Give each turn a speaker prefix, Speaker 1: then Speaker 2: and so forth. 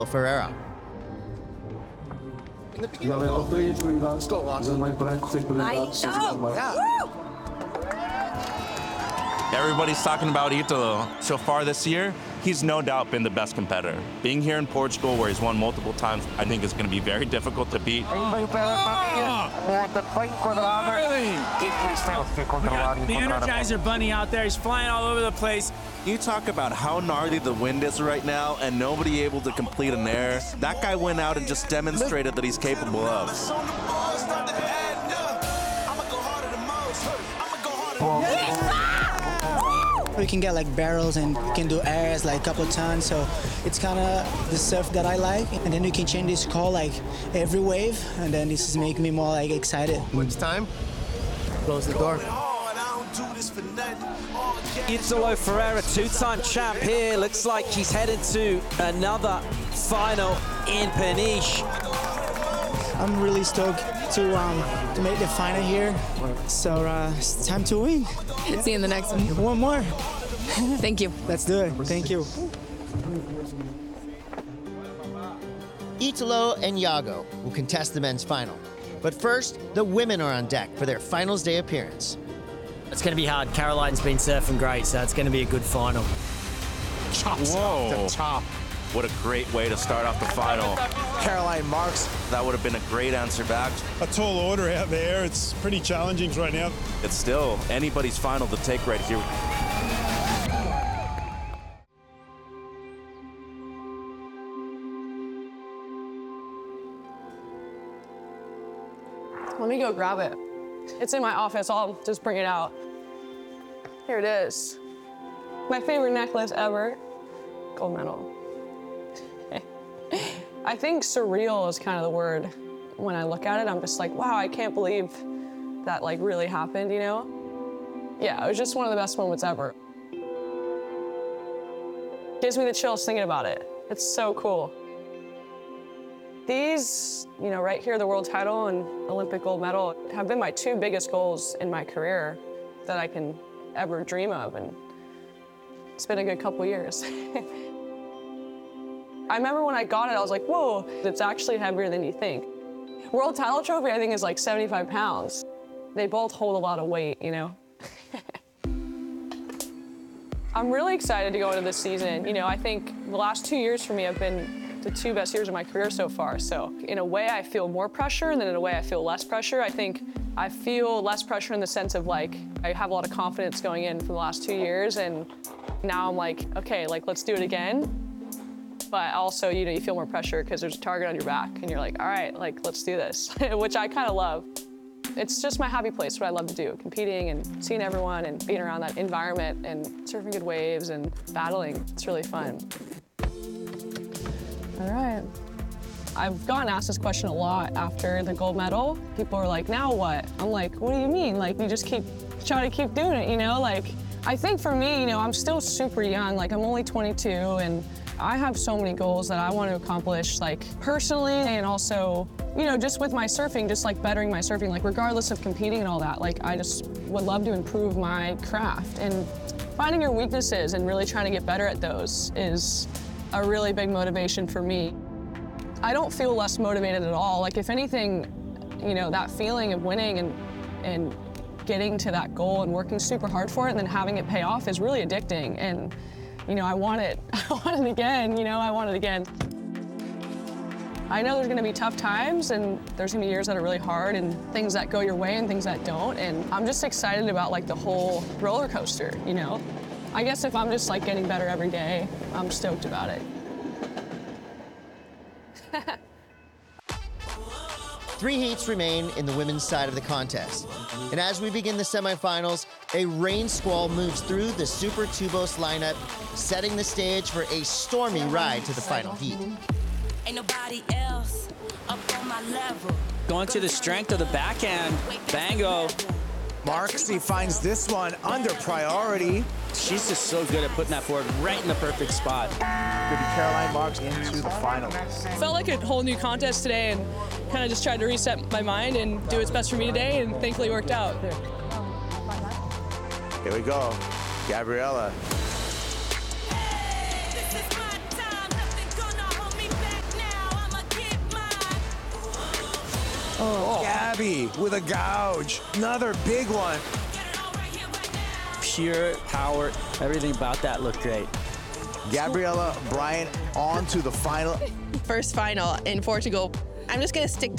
Speaker 1: Ferreira.
Speaker 2: Everybody's talking about Italo. So far this year, he's no doubt been the best competitor. Being here in Portugal, where he's won multiple times, I think is going to be very difficult to beat.
Speaker 3: We got the Energizer Bunny out there. He's flying all over the place.
Speaker 2: You talk about how gnarly the wind is right now and nobody able to complete an air. That guy went out and just demonstrated that he's capable of.
Speaker 4: You can get like barrels and you can do airs like a couple of tons, so it's kind of the surf that I like. And then you can change this call like every wave, and then this is making me more like excited.
Speaker 1: When it's time, close the door.
Speaker 5: Italo Ferreira, two-time champ here. Looks like he's headed to another final in Peniche.
Speaker 4: I'm really stoked to make the final here. So it's time to win.
Speaker 6: See you in the next one.
Speaker 4: One more.
Speaker 6: Thank you.
Speaker 4: Let's do it. Thank you.
Speaker 1: Italo and Iago will contest the men's final. But first, the women are on deck for their finals day appearance.
Speaker 7: It's going to be hard. Caroline's been surfing great, so it's going to be a good final.
Speaker 2: Chops off the top. What a great way to start off the final.
Speaker 8: Caroline Marks.
Speaker 2: That would have been a great answer back.
Speaker 8: A tall order out there. It's pretty challenging right now.
Speaker 2: It's still anybody's final to take right here.
Speaker 9: Let me go grab it. It's in my office. I'll just bring it out. Here it is. My favorite necklace ever. Gold medal. I think surreal is kind of the word. When I look at it, I'm just like, wow, I can't believe that like really happened, you know? Yeah, it was just one of the best moments ever. Gives me the chills thinking about it. It's so cool. These, you know, right here, the world title and Olympic gold medal have been my two biggest goals in my career that I can ever dream of, and it's been a good couple years. I remember when I got it, I was like, whoa, it's actually heavier than you think. World title trophy, I think, is like 75 pounds. They both hold a lot of weight, you know? I'm really excited to go into this season. You know, I think the last 2 years for me have been the two best years of my career so far. So in a way, I feel more pressure, and then in a way, I feel less pressure. I think I feel less pressure in the sense of like, I have a lot of confidence going in from the last 2 years, and now I'm like, okay, like, let's do it again. But also, you know, you feel more pressure because there's a target on your back, and you're like, all right, like, let's do this, which I kind of love. It's just my happy place, what I love to do, competing and seeing everyone and being around that environment and surfing good waves and battling. It's really fun. All right. I've gotten asked this question a lot after the gold medal. People are like, now what? I'm like, what do you mean? Like, you just keep trying to keep doing it, you know? Like, I think for me, you know, I'm still super young. Like, I'm only 22, and I have so many goals that I want to accomplish, like, personally, and also, you know, just with my surfing, just like bettering my surfing, like, regardless of competing and all that, like, I just would love to improve my craft. And finding your weaknesses and really trying to get better at those is a really big motivation for me. I don't feel less motivated at all. Like, if anything, you know, that feeling of winning and getting to that goal and working super hard for it and then having it pay off is really addicting. And, you know, I want it. I want it again, you know, I want it again. I know there's gonna be tough times, and there's gonna be years that are really hard and things that go your way and things that don't. And I'm just excited about like the whole roller coaster, you know? I guess if I'm just like getting better every day, I'm stoked about it.
Speaker 1: 3 heats remain in the women's side of the contest. And as we begin the semifinals, a rain squall moves through the Super Tubos lineup, setting the stage for a stormy ride to the final heat.
Speaker 10: Ain't nobody else up on my level.
Speaker 5: Going to the strength of the backhand, Bango.
Speaker 8: Marksy finds this one under priority.
Speaker 5: She's just so good at putting that forward right in the perfect spot.
Speaker 8: Could be Caroline Marks into the final.
Speaker 9: Felt like a whole new contest today, and kind of just tried to reset my mind and do what's best for me today, and thankfully it worked out.
Speaker 8: Here we go, Gabriella. Gabby with a gouge. Another big one.
Speaker 7: Pure power. Everything about that looked great.
Speaker 8: Gabriela Bryant on to the final.
Speaker 11: First final in Portugal. I'm just going to stick